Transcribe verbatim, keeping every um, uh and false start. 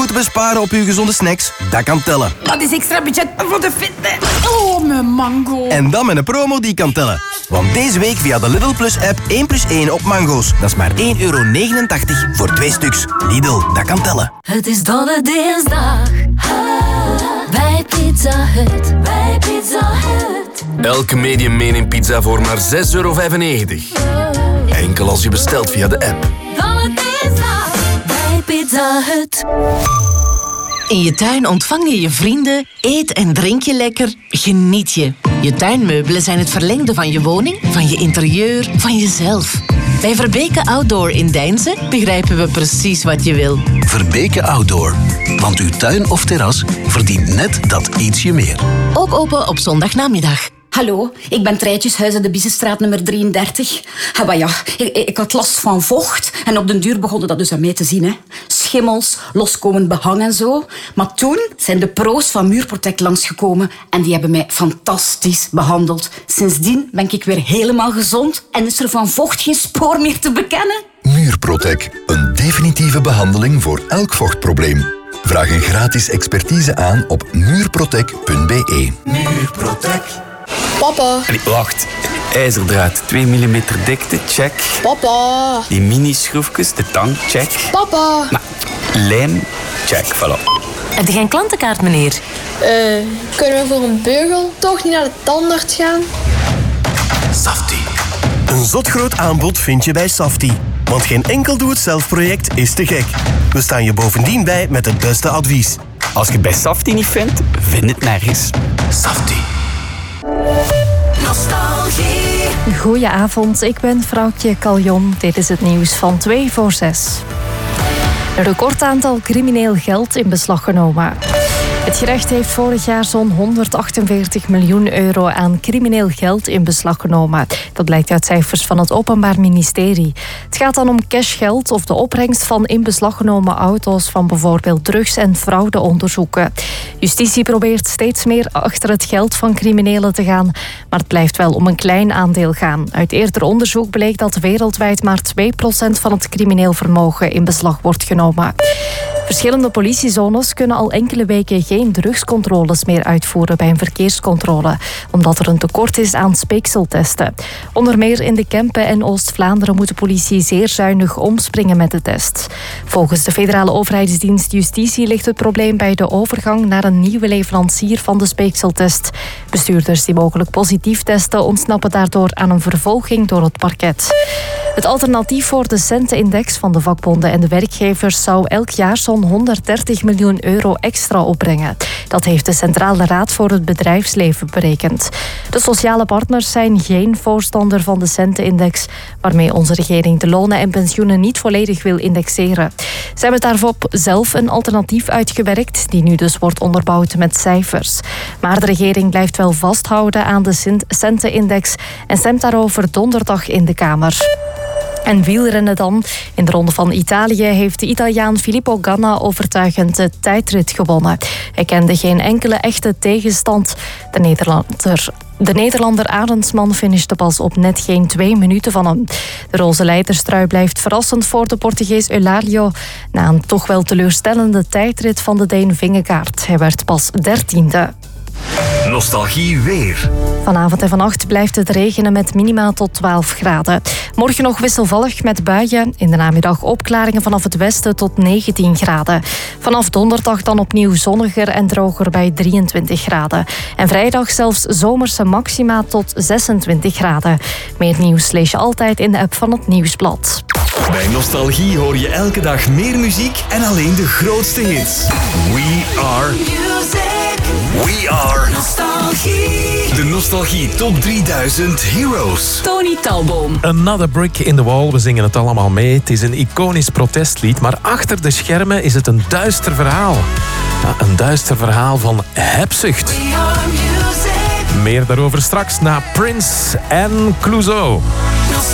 moeten besparen op uw gezonde snacks? Dat kan tellen. Dat is extra budget voor de fitness. Oh, mijn mango. En dan met een promo die kan tellen. Want deze week via de Lidl Plus app één plus één op mango's. Dat is maar één euro negenentachtig voor twee stuks. Lidl, dat kan tellen. Het is Dolle Dinsdag. Bij Pizza Hut. Bij Pizza Hut. Elke medium meeneemt pizza voor maar zes euro vijfennegentig. Enkel als je bestelt via de app. Dolle Dinsdag. Bij Pizza Hut. In je tuin ontvang je je vrienden, eet en drink je lekker, geniet je. Je tuinmeubelen zijn het verlengde van je woning, van je interieur, van jezelf. Bij Verbeke Outdoor in Deinze begrijpen we precies wat je wil. Verbeke Outdoor. Want uw tuin of terras verdient net dat ietsje meer. Ook open op zondagnamiddag. Hallo, ik ben Treitjeshuizen, de Bissestraat nummer drieëndertig. Ah, maar ja, ik, ik had last van vocht en op den duur begonnen dat dus aan mij te zien. Hè. Schimmels, loskomend behang en zo. Maar toen zijn de pro's van Muurprotect langsgekomen en die hebben mij fantastisch behandeld. Sindsdien ben ik weer helemaal gezond en is er van vocht geen spoor meer te bekennen. Muurprotect, een definitieve behandeling voor elk vochtprobleem. Vraag een gratis expertise aan op muurprotect punt b e. Muurprotect. Papa. Allee, wacht. IJzerdraad, twee millimeter dikte, check. Papa. Die mini-schroefjes, de tang, check. Papa. Nou, lijm, check, voilà. Heb je geen klantenkaart, meneer? Eh, uh, kunnen we voor een beugel toch niet naar de tandarts gaan? Safti. Een zotgroot aanbod vind je bij Safti. Want geen enkel doe-het-zelf-project is te gek. We staan je bovendien bij met het beste advies. Als je het bij Safti niet vindt, vind het nergens. Safti. Nostalgie. Goedenavond, ik ben Vrouwtje Caljon. Dit is het nieuws van twee voor zes. Een recordaantal crimineel geld in beslag genomen. Het gerecht heeft vorig jaar zo'n honderdachtenveertig miljoen euro aan crimineel geld in beslag genomen. Dat blijkt uit cijfers van het Openbaar Ministerie. Het gaat dan om cashgeld of de opbrengst van in beslag genomen auto's van bijvoorbeeld drugs- en fraudeonderzoeken. Justitie probeert steeds meer achter het geld van criminelen te gaan, maar het blijft wel om een klein aandeel gaan. Uit eerder onderzoek bleek dat wereldwijd maar twee procent van het crimineel vermogen in beslag wordt genomen. Verschillende politiezones kunnen al enkele weken geen drugscontroles meer uitvoeren bij een verkeerscontrole, omdat er een tekort is aan speekseltesten. Onder meer in de Kempen en Oost-Vlaanderen moet de politie zeer zuinig omspringen met de test. Volgens de federale overheidsdienst Justitie ligt het probleem bij de overgang naar een nieuwe leverancier van de speekseltest. Bestuurders die mogelijk positief testen ontsnappen daardoor aan een vervolging door het parket. Het alternatief voor de centenindex van de vakbonden en de werkgevers zou elk jaar zo'n honderddertig miljoen euro extra opbrengen. Dat heeft de Centrale Raad voor het Bedrijfsleven berekend. De sociale partners zijn geen voorstander van de centenindex, waarmee onze regering de lonen en pensioenen niet volledig wil indexeren. Ze hebben daarvoor zelf een alternatief uitgewerkt, die nu dus wordt onderbouwd met cijfers. Maar de regering blijft wel vasthouden aan de centenindex en stemt daarover donderdag in de Kamer. En wielrennen dan. In de Ronde van Italië heeft de Italiaan Filippo Ganna overtuigend de tijdrit gewonnen. Hij kende geen enkele echte tegenstand. De Nederlander... De Nederlander Arendsman finishte pas op net geen twee minuten van hem. De roze leiderstrui blijft verrassend voor de Portugees Eulario na een toch wel teleurstellende tijdrit van de Deen Vingegaard. Hij werd pas dertiende. Nostalgie weer. Vanavond en vannacht blijft het regenen met minima tot twaalf graden. Morgen nog wisselvallig met buien. In de namiddag opklaringen vanaf het westen tot negentien graden. Vanaf donderdag dan opnieuw zonniger en droger bij drieëntwintig graden. En vrijdag zelfs zomerse maxima tot zesentwintig graden. Meer nieuws lees je altijd in de app van het Nieuwsblad. Bij Nostalgie hoor je elke dag meer muziek en alleen de grootste hits. We are... We are Nostalgie. De Nostalgie Top drieduizend Heroes. Tony Talboom. Another Brick in the Wall. We zingen het allemaal mee. Het is een iconisch protestlied, maar achter de schermen is het een duister verhaal. Ja, een duister verhaal van hebzucht. Meer daarover straks na Prince en Clouseau.